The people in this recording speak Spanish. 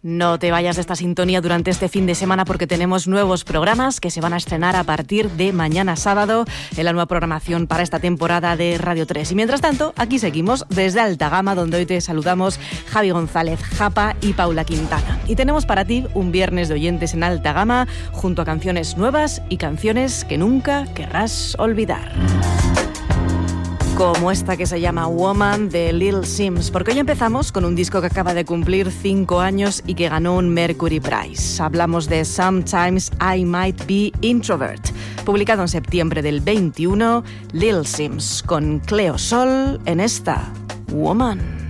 No te vayas de esta sintonía durante este fin de semana porque tenemos nuevos programas que se van a estrenar a partir de mañana sábado en la nueva programación para esta temporada de Radio 3. Y mientras tanto, aquí seguimos desde Alta Gama, donde hoy te saludamos Javi González, Japa y Paula Quintana. Y tenemos para ti un viernes de oyentes en Alta Gama, junto a canciones nuevas y canciones que nunca querrás olvidar. Como esta que se llama Woman de Lil Sims, porque hoy empezamos con un disco que acaba de cumplir 5 años y que ganó un Mercury Prize. Hablamos de Sometimes I Might Be Introvert, publicado en septiembre del 21, Lil Sims con Cleo Sol en esta Woman.